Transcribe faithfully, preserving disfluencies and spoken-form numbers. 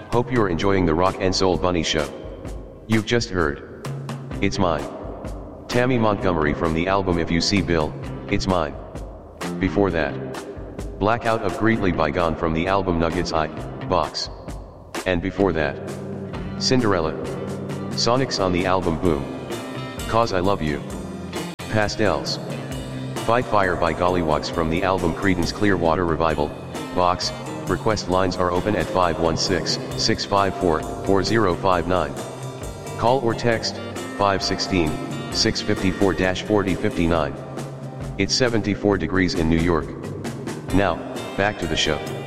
Hope you're enjoying the Rock and Soul Bunny Show. You've just heard It's Mine. Tammy Montgomery from the album If You See Bill, It's Mine. Before that, Blackout of Greatly Bygone from the album Nuggets I, Box. And before that, Cinderella. Sonics on the album Boom. Cause I Love You. Pastels. Fight Fire by Gollywogs from the album Creedence Clearwater Revival, Box. Request lines are open at five one six, six five four, four zero five nine. Call or text, five one six, six five four, four zero five nine. It's seventy-four degrees in New York. Now, back to the show.